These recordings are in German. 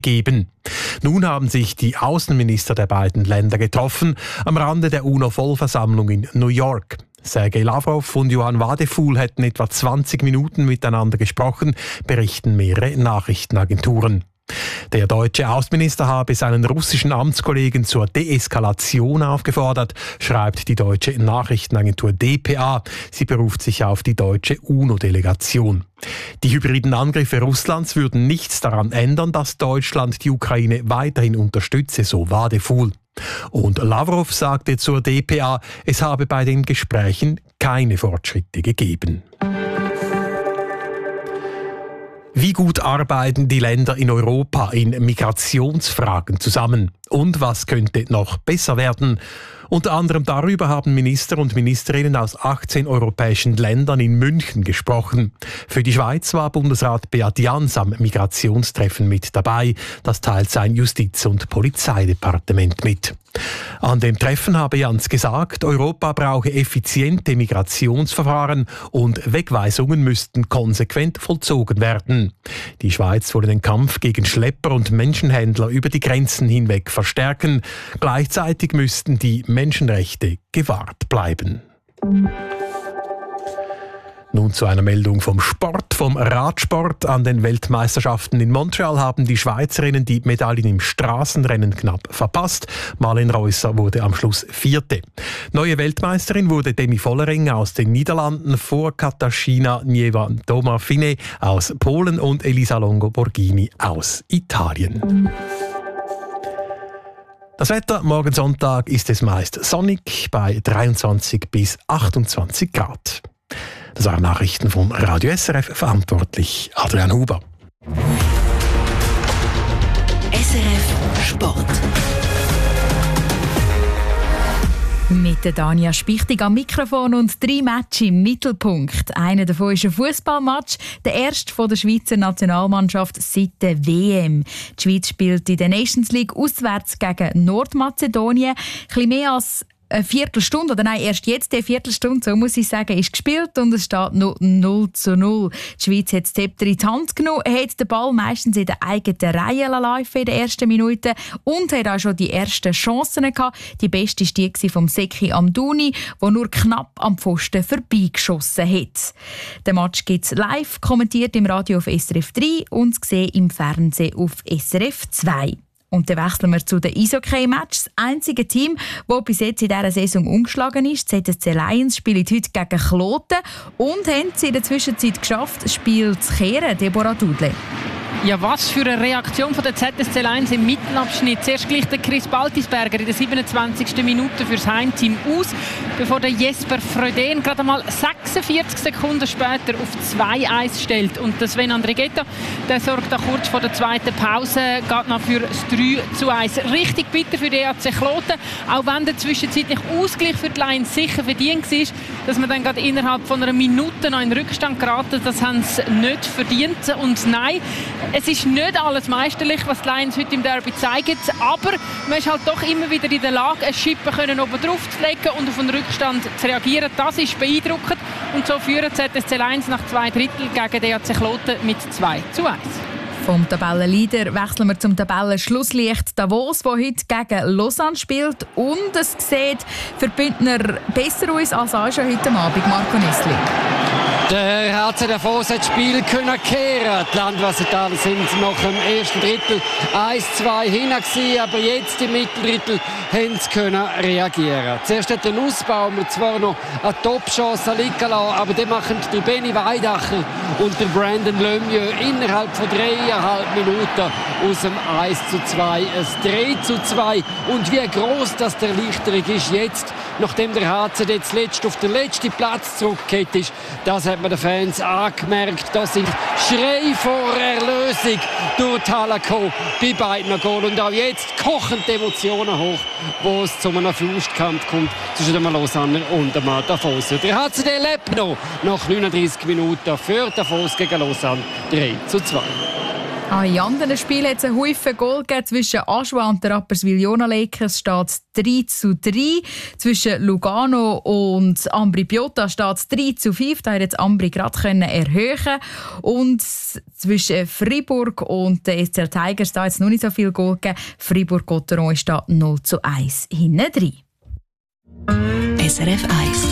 geben. Nun haben sich die Außenminister der beiden Länder getroffen am Rande der UNO-Vollversammlung in New York. Sergei Lavrov und Johann Wadephul hätten etwa 20 Minuten miteinander gesprochen, berichten mehrere Nachrichtenagenturen. Der deutsche Außenminister habe seinen russischen Amtskollegen zur Deeskalation aufgefordert, schreibt die deutsche Nachrichtenagentur dpa. Sie beruft sich auf die deutsche UNO-Delegation. Die hybriden Angriffe Russlands würden nichts daran ändern, dass Deutschland die Ukraine weiterhin unterstütze, so Wadephul. Und Lavrov sagte zur dpa, es habe bei den Gesprächen keine Fortschritte gegeben. Wie gut arbeiten die Länder in Europa in Migrationsfragen zusammen? Und was könnte noch besser werden? Unter anderem darüber haben Minister und Ministerinnen aus 18 europäischen Ländern in München gesprochen. Für die Schweiz war Bundesrat Beat Jans am Migrationstreffen mit dabei. Das teilt sein Justiz- und Polizeidepartement mit. An dem Treffen habe Jans gesagt, Europa brauche effiziente Migrationsverfahren und Wegweisungen müssten konsequent vollzogen werden. Die Schweiz wolle den Kampf gegen Schlepper und Menschenhändler über die Grenzen hinweg verstärken. Gleichzeitig müssten die Menschenrechte gewahrt bleiben. Nun zu einer Meldung vom Sport, vom Radsport. An den Weltmeisterschaften in Montreal haben die Schweizerinnen die Medaillen im Straßenrennen knapp verpasst. Marlen Reusser wurde am Schluss Vierte. Neue Weltmeisterin wurde Demi Vollering aus den Niederlanden vor Katarzyna Niewodoma-Fine aus Polen und Elisa Longo Borghini aus Italien. Das Wetter, morgen Sonntag ist es meist sonnig bei 23 bis 28 Grad. Das waren Nachrichten vom Radio SRF, verantwortlich Adrian Huber. SRF Sport. Mit der Dania Spichtig am Mikrofon und 3 Matches im Mittelpunkt. Einer davon ist ein Fußballmatch, der erste von der Schweizer Nationalmannschaft seit der WM. Die Schweiz spielt in der Nations League auswärts gegen Nordmazedonien. Ein bisschen mehr als eine Viertelstunde, oder nein, erst jetzt eine Viertelstunde, so muss ich sagen, ist gespielt und es steht noch 0:0. Die Schweiz hat das Zepter in die Hand genommen, hat den Ball meistens in der eigenen Reihe laufen in den ersten Minuten und hat auch schon die ersten Chancen gehabt. Die beste war die vom Seki Amdouni, der nur knapp am Pfosten vorbeigeschossen hat. Den Match gibt es live, kommentiert im Radio auf SRF 3 und gesehen im Fernsehen auf SRF 2. Und dann wechseln wir zu den Eishockey-Matches. Das einzige Team, das bis jetzt in dieser Saison umgeschlagen ist, die ZSC Lions, spielt heute gegen Kloten und haben es in der Zwischenzeit geschafft, das Spiel zu kehren. Deborah Dudle. Ja, was für eine Reaktion von der ZSC Lions im Mittelabschnitt. Zuerst gleich der Chris Baltisberger in der 27. Minute fürs Heimteam aus, bevor der Jesper Fröden gerade mal 46 Sekunden später auf 2-1 stellt. Und der Sven Andrighetto, der sorgt da kurz vor der zweiten Pause, geht noch für das 3:1. Richtig bitter für die EAC Kloten, auch wenn der zwischenzeitliche Ausgleich für die Lions sicher verdient war, dass man dann gerade innerhalb von einer Minute noch in Rückstand geraten, das haben sie nicht verdient. Und nein, es ist nicht alles meisterlich, was die Lions heute im Derby zeigen, aber man ist halt doch immer wieder in der Lage, eine Schippe oben drauf zu legen und auf einen Rückstand zu reagieren. Das ist beeindruckend und so führen ZSC Lions nach 2/3 gegen den EAC Kloten mit 2:1. Vom Tabellenleader wechseln wir zum Tabellenschlusslicht Davos, der heute gegen Lausanne spielt. Und es sieht für die Bündner besser aus als auch schon heute Abend. Marco Nüssli. Der HC Davos hat das Spiel kehren. Die Landwassertaler sind nach dem ersten Drittel 1-2 hinten, aber jetzt im Mitteldrittel haben sie können reagieren. Zuerst hat der Nussbaumer zwar noch eine Top-Chance liegen lassen, aber dann machen der Benny Weidacher und der Brandon Lemieux innerhalb von 3,5 Minuten aus dem 1:2 ein 3:2. Und wie gross das der Erleichterung ist jetzt, nachdem der HC jetzt letzt auf den letzten Platz zurückgekehrt ist, das hat man den Fans angemerkt. Das sind Schrei vor Erlösung durch die Halle gekommen bei beiden Goal. Und auch jetzt kochen die Emotionen hoch, wo es zu einem Faustkampf kommt zwischen dem Lausanner und dem Davos. Der HCD lebt noch nach 39 Minuten für Davos gegen Lausanne 3:2. In anderen Spielen hat es einen Haufen Goal gegeben. Zwischen Aschua und der Rapperswil-Jona Lakers steht es 3:3. Zwischen Lugano und Ambri Piotta steht es 3:5. Da hat jetzt Ambri gerade erhöhen. Und zwischen Fribourg und den SCR Tigers da hat es noch nicht so viel Goal gegeben. Fribourg-Gotteron steht 0:1 hinten drin. SRF 1.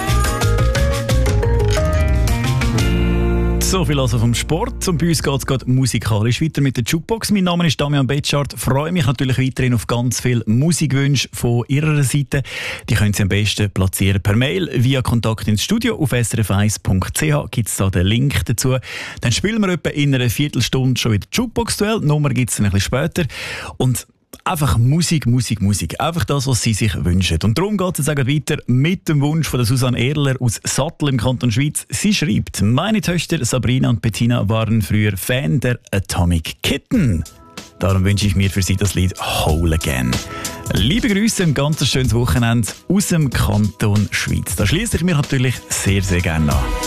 So viel also vom Sport. Und bei uns geht es gerade musikalisch weiter mit der Jukebox. Mein Name ist Damian Betschart. Freue mich natürlich weiterhin auf ganz viele Musikwünsche von Ihrer Seite. Die können Sie am besten platzieren per Mail via Kontakt ins Studio auf srf1.ch. Gibt es da den Link dazu. Dann spielen wir etwa in einer Viertelstunde schon wieder Jukebox-Duell. Die Nummer gibt es dann ein bisschen später. Und einfach Musik. Einfach das, was Sie sich wünschen. Und darum geht es jetzt weiter mit dem Wunsch von der Susanne Erler aus Sattel im Kanton Schwyz. Sie schreibt: Meine Töchter Sabrina und Bettina waren früher Fan der Atomic Kitten. Darum wünsche ich mir für Sie das Lied Whole Again. Liebe Grüße, ein ganz schönes Wochenende aus dem Kanton Schwyz. Da schließe ich mich natürlich sehr, sehr gerne an.